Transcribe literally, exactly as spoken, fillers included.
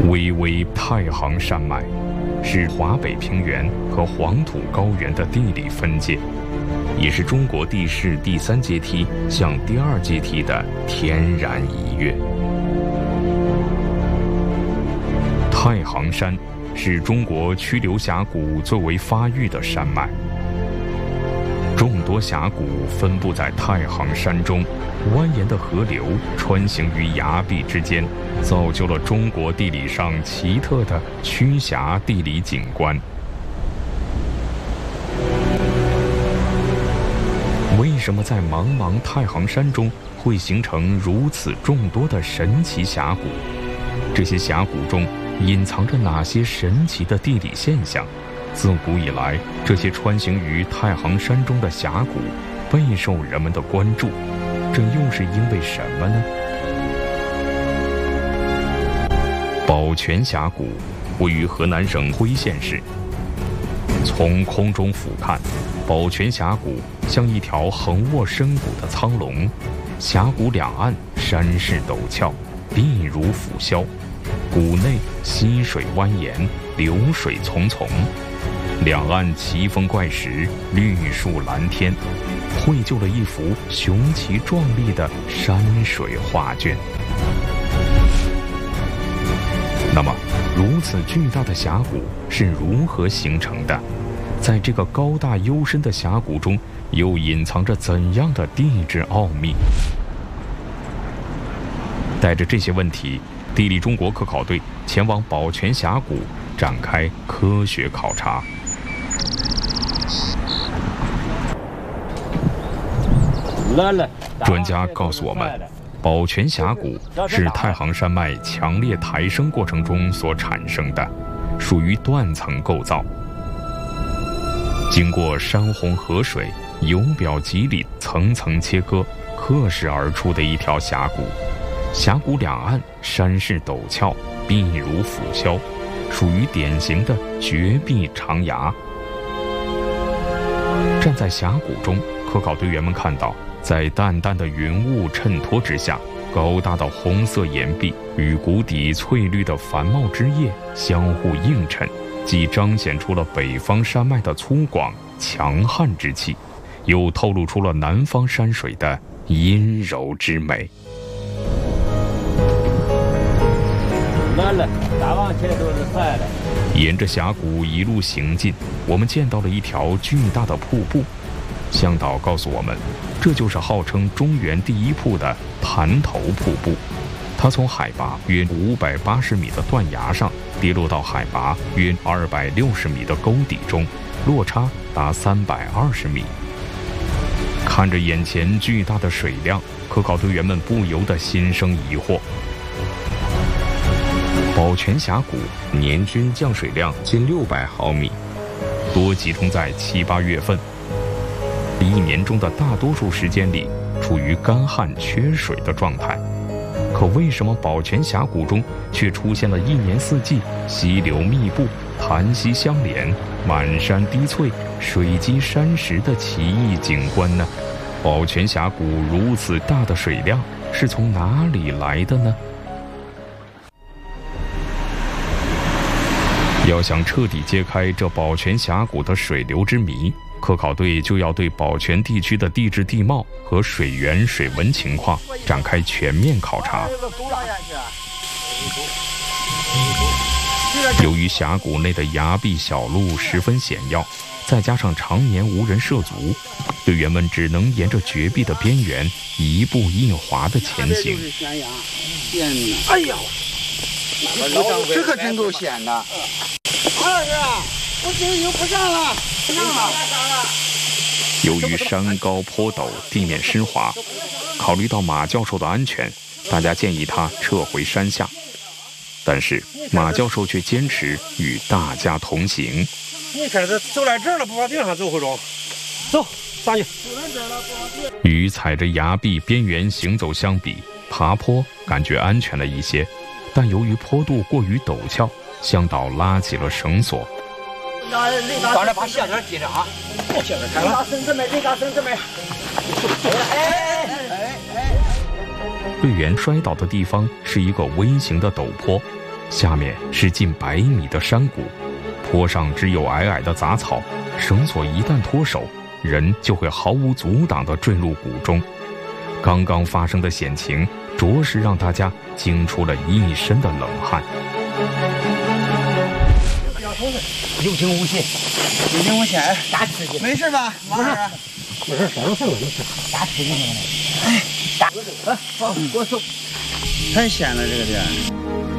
巍巍太行山脉是华北平原和黄土高原的地理分界，也是中国地势第三阶梯向第二阶梯的天然一跃。太行山是中国曲流峡谷最为发育的山脉，众多峡谷分布在太行山中，蜿蜒的河流穿行于崖壁之间，造就了中国地理上奇特的曲峡地理景观。为什么在茫茫太行山中会形成如此众多的神奇峡谷？这些峡谷中隐藏着哪些神奇的地理现象？自古以来，这些穿行于太行山中的峡谷备受人们的关注，这又是因为什么呢？宝泉峡谷位于河南省辉县市。从空中俯瞰，宝泉峡谷像一条横卧深谷的苍龙，峡谷两岸山势陡峭，壁如斧削，谷内溪水蜿蜒，流水淙淙，两岸奇峰怪石，绿树蓝天，绘就了一幅雄奇壮丽的山水画卷。那么，如此巨大的峡谷是如何形成的？在这个高大幽深的峡谷中，又隐藏着怎样的地质奥秘？带着这些问题，地理中国科考队前往宝泉峡谷展开科学考察。专家告诉我们，宝泉峡谷是太行山脉强烈抬升过程中所产生的，属于断层构造。经过山洪河水由表及里层层切割，刻蚀而出的一条峡谷。峡谷两岸山势陡峭，壁如斧削，属于典型的绝壁长崖。站在峡谷中，科考队员们看到，在淡淡的云雾衬托之下，高大的红色岩壁与谷底翠绿的繁茂枝叶相互映衬，既彰显出了北方山脉的粗犷强悍之气，又透露出了南方山水的阴柔之美。 咋往前都是快的。 沿着峡谷一路行进，我们见到了一条巨大的瀑布。向导告诉我们，这就是号称中原第一瀑的潭头瀑布。它从海拔约五百八十米的断崖上跌落到海拔约二百六十米的沟底中，落差达三百二十米。看着眼前巨大的水量，科考队员们不由得心生疑惑。宝泉峡谷年均降水量近六百毫米，多集中在七八月份。一年中的大多数时间里，处于干旱缺水的状态。可为什么宝泉峡谷中却出现了一年四季溪流密布、潭溪相连、满山低翠、水积山石的奇异景观呢？宝泉峡谷如此大的水量是从哪里来的呢？要想彻底揭开这宝泉峡谷的水流之谜，科考队就要对宝泉地区的地质地貌和水源水文情况展开全面考察。由于峡谷内的崖壁小路十分险要，再加上常年无人涉足，队员们只能沿着绝壁的边缘一步一滑地前行。 哎呀， 这可真够险的。 王老师，不行，游不上了，不上了。 由于山高坡陡，地面湿滑，考虑到马教授的安全，大家建议他撤回山下。但是马教授却坚持与大家同行。 你开始走来这儿了，不往顶上走回中，走上去。 与踩着崖壁边缘行走相比，爬坡感觉安全了一些，但由于坡度过于陡峭，向导拉起了绳索。 刚才把线条系上啊，线条开了。 绳子没，这个绳子没。哎哎哎哎！ 队员摔倒的地方是一个微型的陡坡， 下面是近百米的山谷，坡上只有皑皑的杂草，绳索一旦脱手，人就会毫无阻挡地坠入谷中。刚刚发生的险情，着实让大家惊出了一身的冷汗。 有惊无险， 有惊无险， 咋刺激？ 没事吧，王二啊？ 没事，山上上了没事。 咋刺激呢？哎，咋？啊，好，我走。 太险了，这个地儿。